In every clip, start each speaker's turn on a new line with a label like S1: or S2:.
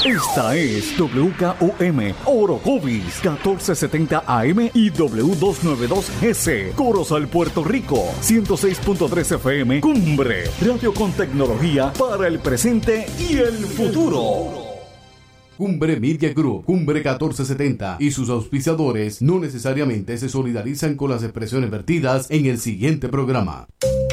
S1: Esta es WKOM Orocovis 1470 AM y W292GC Corozal, Puerto Rico 106.3 FM Cumbre, radio con tecnología para el presente y el futuro.
S2: Cumbre Media Group, Cumbre 1470 y sus auspiciadores no necesariamente se solidarizan con las expresiones vertidas en el siguiente programa.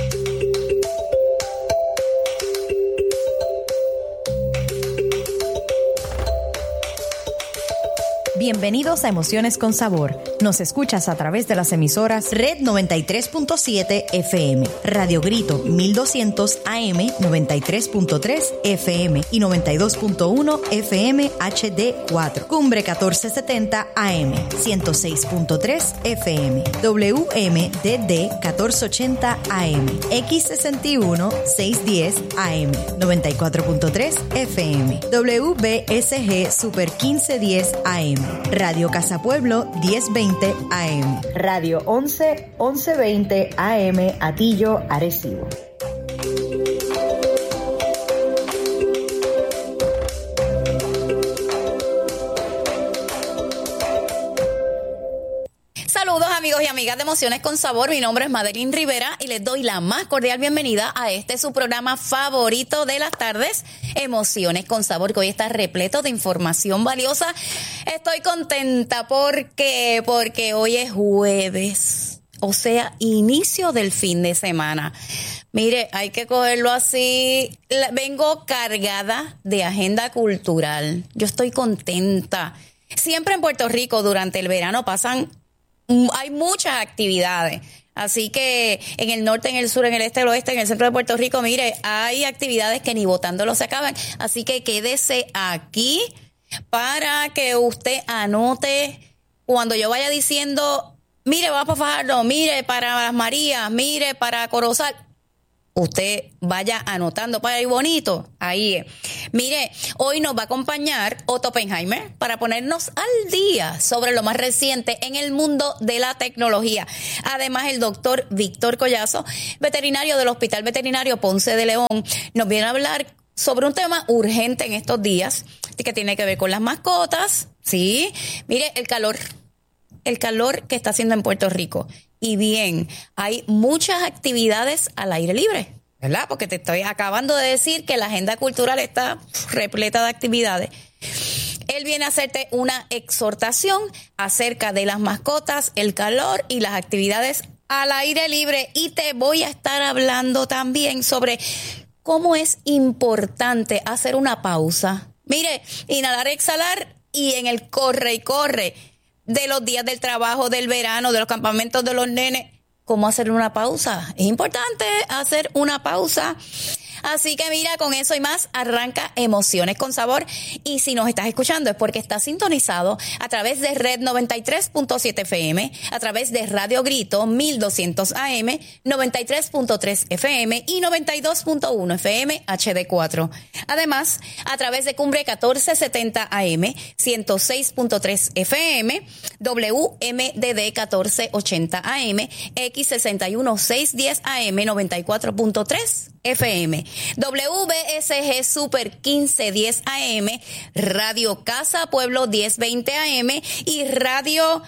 S3: Bienvenidos a Emociones con Sabor. Nos escuchas a través de las emisoras Red 93.7 FM, Radio Grito 1200 AM, 93.3 FM y 92.1 FM HD4. Cumbre 1470 AM, 106.3 FM, WMDD 1480 AM, X61 610 AM, 94.3 FM, WBSG Super 1510 AM. Radio Casa Pueblo 1020 AM. Radio 1120 AM Atillo, Arecibo.
S4: Saludos amigos y amigas de Emociones con Sabor, mi nombre es Madeline Rivera y les doy la más cordial bienvenida a este su programa favorito de las tardes, Emociones con Sabor, que hoy está repleto de información valiosa. Estoy contenta porque hoy es jueves, o sea, inicio del fin de semana. Mire, hay que cogerlo así. Vengo cargada de agenda cultural. Yo estoy contenta. Siempre en Puerto Rico durante el verano hay muchas actividades. Así que en el norte, en el sur, en el este, el oeste, en el centro de Puerto Rico, mire, hay actividades que ni botándolo se acaban. Así que quédese aquí para que usted anote cuando yo vaya diciendo, mire, va para Fajardo, mire, para Las Marías, mire, para Corozal. Usted vaya anotando para ir bonito. Ahí es. Mire, hoy nos va a acompañar Otto Oppenheimer para ponernos al día sobre lo más reciente en el mundo de la tecnología. Además, el doctor Víctor Collazo, veterinario del Hospital Veterinario Ponce de León, nos viene a hablar sobre un tema urgente en estos días que tiene que ver con las mascotas. Sí, mire, el calor que está haciendo en Puerto Rico. Y bien, hay muchas actividades al aire libre, ¿verdad? Porque te estoy acabando de decir que la agenda cultural está repleta de actividades. Él viene a hacerte una exhortación acerca de las mascotas, el calor y las actividades al aire libre. Y te voy a estar hablando también sobre cómo es importante hacer una pausa. Mire, inhalar, exhalar y en el corre y corre de los días del trabajo, del verano, de los campamentos de los nenes. ¿Cómo hacer una pausa? Es importante hacer una pausa. Así que mira, con eso y más arranca Emociones con Sabor. Y si nos estás escuchando es porque estás sintonizado a través de Red 93.7 FM, a través de Radio Grito 1200 AM, 93.3 FM y 92.1 FM HD4. Además, a través de Cumbre 1470 AM, 106.3 FM, WMDD 1480 AM, X61 610 AM, 94.3 FM, WBSG Super 1510 AM, Radio Casa Pueblo 1020 AM y Radio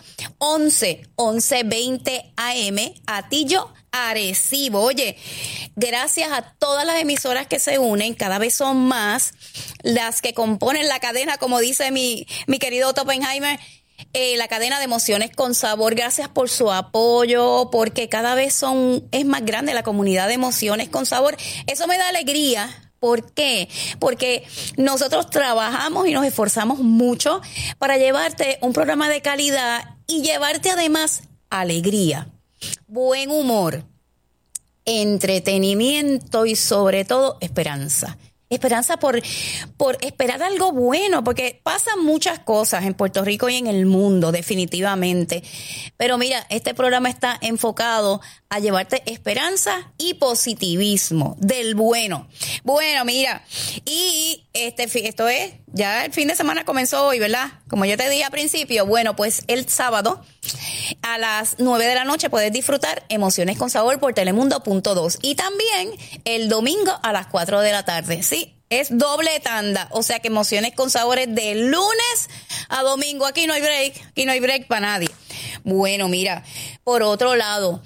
S4: 1120 AM, Atillo, Arecibo. Oye, gracias a todas las emisoras que se unen, cada vez son más las que componen la cadena, como dice mi querido Otto Oppenheimer, la cadena de Emociones con Sabor. Gracias por su apoyo, porque cada vez es más grande la comunidad de Emociones con Sabor. Eso me da alegría. ¿Por qué? Porque nosotros trabajamos y nos esforzamos mucho para llevarte un programa de calidad y llevarte además alegría, buen humor, entretenimiento y sobre todo esperanza. Esperanza por esperar algo bueno, porque pasan muchas cosas en Puerto Rico y en el mundo, definitivamente. Pero mira, este programa está enfocado a llevarte esperanza y positivismo del bueno. Bueno, mira, y esto es, ya el fin de semana comenzó hoy, ¿verdad? Como yo te dije al principio, bueno, pues el sábado a las 9 de la noche puedes disfrutar Emociones con Sabor por Telemundo.2 y también el domingo a las 4 de la tarde. Sí, Es doble tanda, o sea que Emociones con Sabores de lunes a domingo. Aquí no hay break para nadie. Bueno, mira, por otro lado,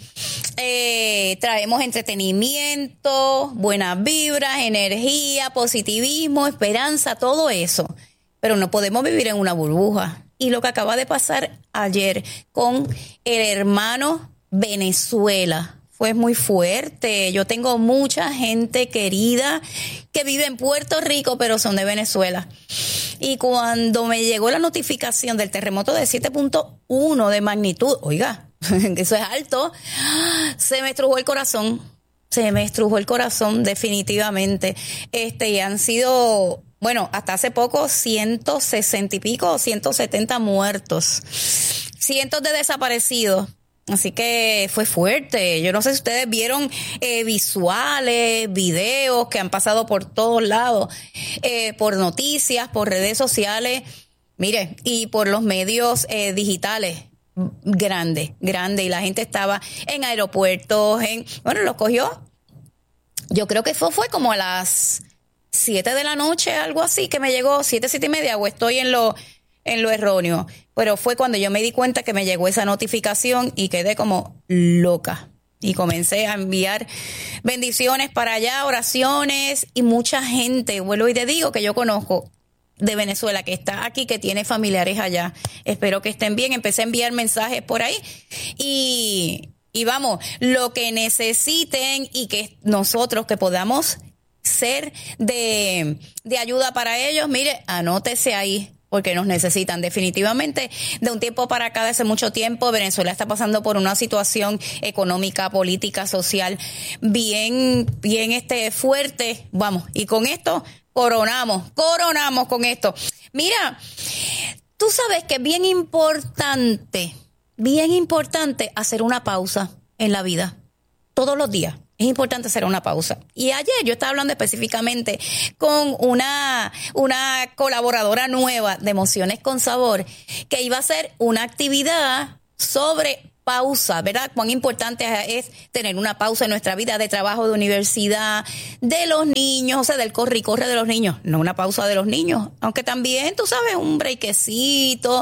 S4: traemos entretenimiento, buenas vibras, energía, positivismo, esperanza, todo eso. Pero no podemos vivir en una burbuja. Y lo que acaba de pasar ayer con el hermano Venezuela fue muy fuerte. Yo tengo mucha gente querida que vive en Puerto Rico, pero son de Venezuela. Y cuando me llegó la notificación del terremoto de 7.1 de magnitud, oiga, eso es alto, se me estrujó el corazón. Definitivamente. Y han sido, bueno, hasta hace poco 160 y pico, 170 muertos, cientos de desaparecidos. Así que fue fuerte. Yo no sé si ustedes vieron visuales, videos que han pasado por todos lados, por noticias, por redes sociales, mire, y por los medios digitales. Grande. Y la gente estaba en aeropuertos, bueno, los cogió. Yo creo que fue como a las 7 de la noche, algo así, que me llegó, 7:30, o estoy en lo erróneo. Pero fue cuando yo me di cuenta que me llegó esa notificación y quedé como loca. Y comencé a enviar bendiciones para allá, oraciones, y mucha gente, vuelvo y te digo, que yo conozco de Venezuela, que está aquí, que tiene familiares allá. Espero que estén bien. Empecé a enviar mensajes por ahí y vamos, lo que necesiten y que nosotros que podamos ser de ayuda para ellos, mire, anótese ahí, porque nos necesitan definitivamente. De un tiempo para acá, de hace mucho tiempo, Venezuela está pasando por una situación económica, política, social bien fuerte. Vamos, y con esto coronamos con esto. Mira, tú sabes que es bien importante hacer una pausa en la vida. Todos los días es importante hacer una pausa. Y ayer yo estaba hablando específicamente con una colaboradora nueva de Emociones con Sabor, que iba a hacer una actividad sobre pausa, ¿verdad? Cuán importante es tener una pausa en nuestra vida de trabajo, de universidad, de los niños, o sea, del corre y corre de los niños. No una pausa de los niños, aunque también, tú sabes, un breakcito,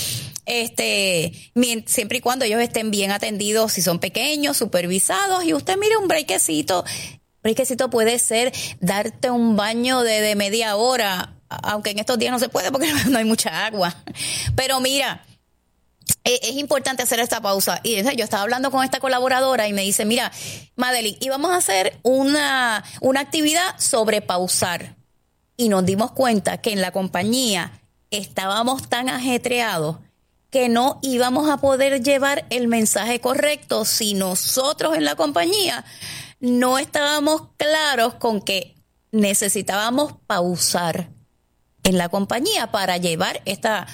S4: siempre y cuando ellos estén bien atendidos, si son pequeños, supervisados, y usted mire un breakcito puede ser darte un baño de media hora, aunque en estos días no se puede porque no hay mucha agua. Pero mira, es importante hacer esta pausa. Y yo estaba hablando con esta colaboradora y me dice, mira, Madeline, íbamos a hacer una actividad sobre pausar. Y nos dimos cuenta que en la compañía estábamos tan ajetreados que no íbamos a poder llevar el mensaje correcto si nosotros en la compañía no estábamos claros con que necesitábamos pausar en la compañía para llevar esta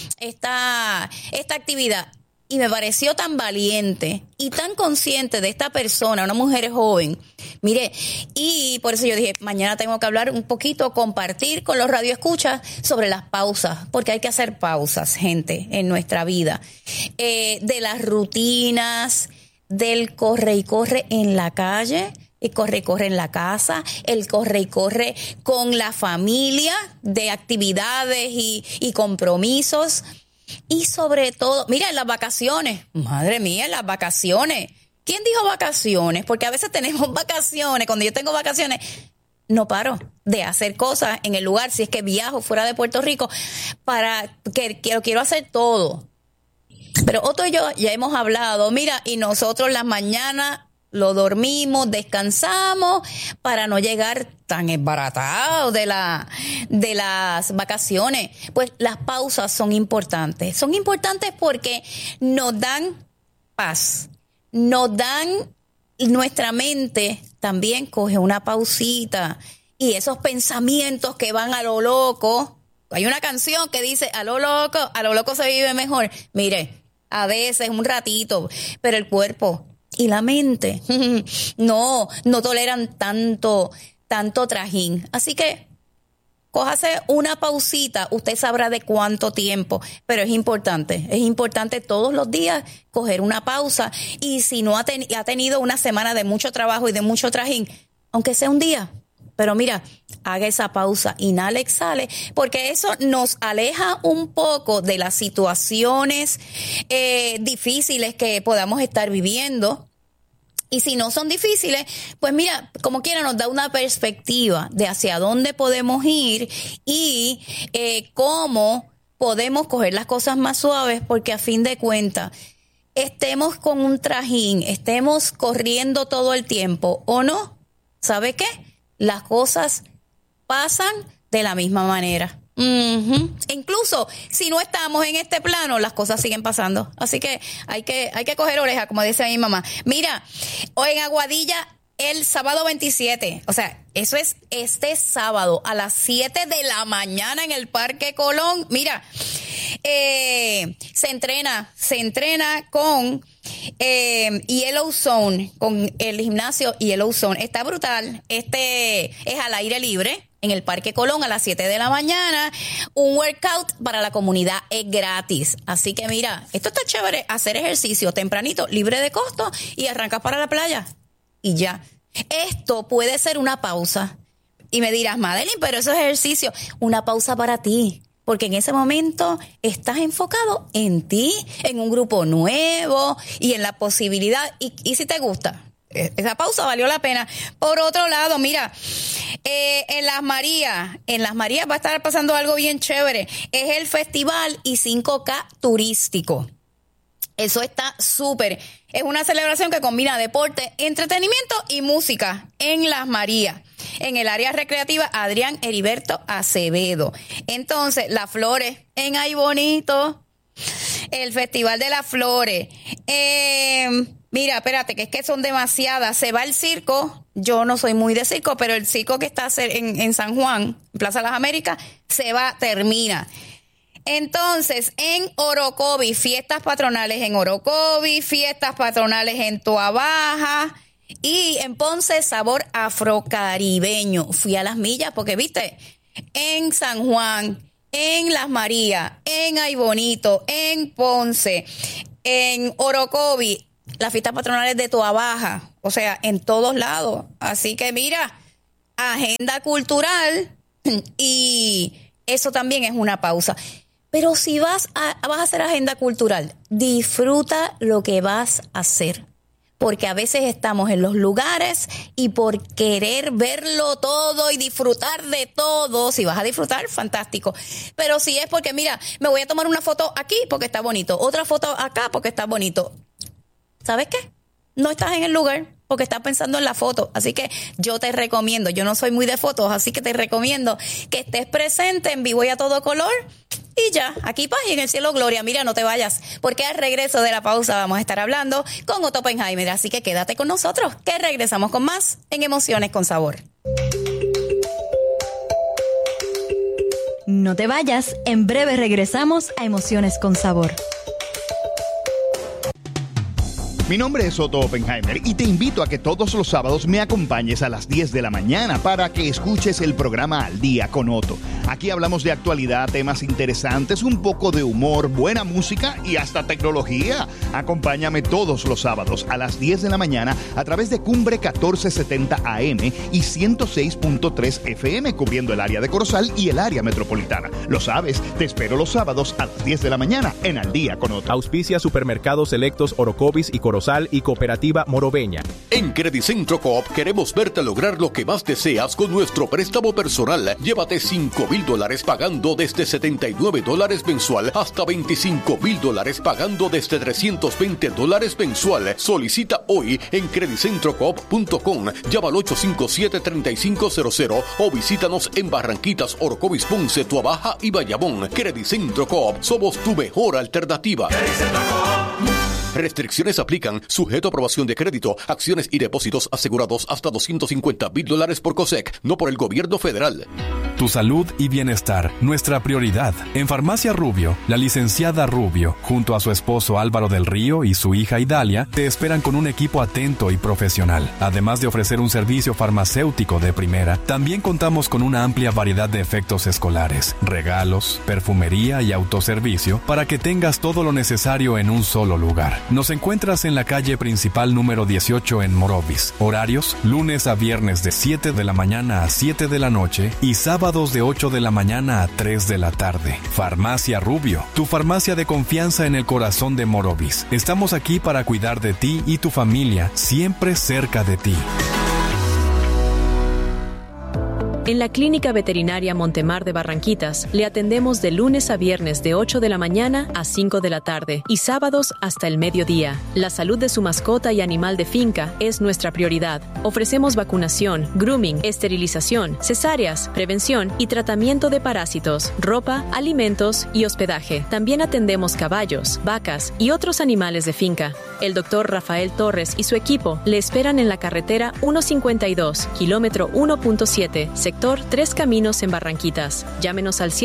S4: actividad. Y me pareció tan valiente y tan consciente de esta persona, una mujer joven. Mire, y por eso yo dije, mañana tengo que hablar un poquito, compartir con los radioescuchas sobre las pausas, porque hay que hacer pausas, gente, en nuestra vida. De las rutinas, del corre y corre en la calle, el corre y corre en la casa, el corre y corre con la familia, de actividades y compromisos. Y sobre todo, mira, en las vacaciones, madre mía, en las vacaciones. ¿Quién dijo vacaciones? Porque a veces tenemos vacaciones. Cuando yo tengo vacaciones, no paro de hacer cosas en el lugar. Si es que viajo fuera de Puerto Rico, quiero hacer todo. Pero Otto y yo ya hemos hablado, mira, y nosotros las mañanas lo dormimos, descansamos para no llegar tan esbaratados de las vacaciones. Pues las pausas son importantes. Son importantes porque nos dan paz, nos dan, nuestra mente también coge una pausita y esos pensamientos que van a lo loco. Hay una canción que dice, a lo loco se vive mejor. Mire, a veces un ratito, pero el cuerpo y la mente no toleran tanto trajín. Así que cójase una pausita, usted sabrá de cuánto tiempo, pero es importante todos los días coger una pausa. Y si no ha tenido una semana de mucho trabajo y de mucho trajín, aunque sea un día, Pero mira, haga esa pausa, inhale, exhale, porque eso nos aleja un poco de las situaciones difíciles que podamos estar viviendo. Y si no son difíciles, pues mira, como quiera nos da una perspectiva de hacia dónde podemos ir y cómo podemos coger las cosas más suaves, porque a fin de cuentas, estemos con un trajín, estemos corriendo todo el tiempo o no, ¿sabe qué? Las cosas pasan de la misma manera. Incluso si no estamos en este plano, las cosas siguen pasando. Así que hay que coger oreja, como dice mi mamá. Mira, hoy en Aguadilla, el sábado 27, o sea, eso es este sábado a las 7 de la mañana en el Parque Colón. Mira, se entrena con Yellow Zone, con el gimnasio Yellow Zone. Está brutal. Es al aire libre en el Parque Colón a las 7 de la mañana. Un workout para la comunidad es gratis. Así que mira, esto está chévere, hacer ejercicio tempranito, libre de costo, y arrancas para la playa. Y ya. Esto puede ser una pausa. Y me dirás, Madeline, pero eso es ejercicio. Una pausa para ti. Porque en ese momento estás enfocado en ti, en un grupo nuevo y en la posibilidad. Y si te gusta, esa pausa valió la pena. Por otro lado, mira, en Las Marías va a estar pasando algo bien chévere. Es el Festival y 5K turístico. Eso está súper. Es una celebración que combina deporte, entretenimiento y música en Las Marías, en el área recreativa Adrián Heriberto Acevedo. Entonces, Las Flores en Ay Bonito, el Festival de las Flores. Mira, espérate, que es que son demasiadas. Se va el circo. Yo no soy muy de circo, pero el circo que está en San Juan, en Plaza Las Américas, termina. Entonces, en Orocovi, fiestas patronales en Orocovi, fiestas patronales en Toabaja y en Ponce, sabor afrocaribeño. Fui a Las Millas porque, viste, en San Juan, en Las Marías, en Ay Bonito, en Ponce, en Orocovi, las fiestas patronales de Toabaja, o sea, en todos lados. Así que mira, agenda cultural, y eso también es una pausa. Pero si vas a hacer agenda cultural, disfruta lo que vas a hacer. Porque a veces estamos en los lugares y por querer verlo todo y disfrutar de todo, si vas a disfrutar, fantástico. Pero si es porque, mira, me voy a tomar una foto aquí porque está bonito, otra foto acá porque está bonito. ¿Sabes qué? No estás en el lugar porque estás pensando en la foto. Así que yo te recomiendo, yo no soy muy de fotos, así que te recomiendo que estés presente en vivo y a todo color. Y ya, aquí paz y en el cielo gloria. Mira, no te vayas, porque al regreso de la pausa vamos a estar hablando con Otto Oppenheimer. Así que quédate con nosotros, que regresamos con más en Emociones con Sabor.
S3: No te vayas, en breve regresamos a Emociones con Sabor.
S5: Mi nombre es Otto Oppenheimer y te invito a que todos los sábados me acompañes a las 10 de la mañana para que escuches el programa Al Día con Otto. Aquí hablamos de actualidad, temas interesantes, un poco de humor, buena música y hasta tecnología. Acompáñame todos los sábados a las 10 de la mañana a través de Cumbre 1470 AM y 106.3 FM, cubriendo el área de Corozal y el área metropolitana. Lo sabes, te espero los sábados a las 10 de la mañana en Al Día con Otto.
S6: Auspicia Supermercados Selectos Orocovis y Corozal y Cooperativa Moroveña.
S7: En Credicentro Coop queremos verte lograr lo que más deseas con nuestro préstamo personal. Llévate $5,000 pagando desde $79 mensual hasta $25,000 pagando desde $320 mensual. Solicita hoy en credicentrocoop.com. Llama al 857-3500 o visítanos en Barranquitas, Orocovis, Ponce, Toabaja y Bayamón. Credicentro Coop, somos tu mejor alternativa. Restricciones aplican, sujeto a aprobación de crédito, acciones y depósitos asegurados hasta $250,000 por COSEC, no por el gobierno federal.
S8: Tu salud y bienestar, nuestra prioridad. En Farmacia Rubio, la licenciada Rubio, junto a su esposo Álvaro del Río y su hija Idalia, te esperan con un equipo atento y profesional. Además de ofrecer un servicio farmacéutico de primera, también contamos con una amplia variedad de efectos escolares, regalos, perfumería y autoservicio para que tengas todo lo necesario en un solo lugar. Nos encuentras en la calle principal número 18 en Morovis. Horarios: lunes a viernes de 7 de la mañana a 7 de la noche y sábados de 8 de la mañana a 3 de la tarde. Farmacia Rubio, tu farmacia de confianza en el corazón de Morovis. Estamos aquí para cuidar de ti y tu familia, siempre cerca de ti.
S9: En la Clínica Veterinaria Montemar de Barranquitas le atendemos de lunes a viernes de 8 de la mañana a 5 de la tarde y sábados hasta el mediodía. La salud de su mascota y animal de finca es nuestra prioridad. Ofrecemos vacunación, grooming, esterilización, cesáreas, prevención y tratamiento de parásitos, ropa, alimentos y hospedaje. También atendemos caballos, vacas y otros animales de finca. El doctor Rafael Torres y su equipo le esperan en la carretera 152, kilómetro 1.7, sector 3 Caminos en Barranquitas. Llámenos al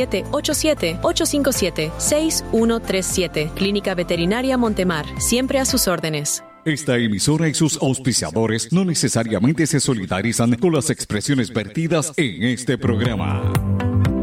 S9: 787-857-6137. Clínica Veterinaria Montemar, siempre a sus órdenes.
S1: Esta emisora y sus auspiciadores no necesariamente se solidarizan con las expresiones vertidas en este programa.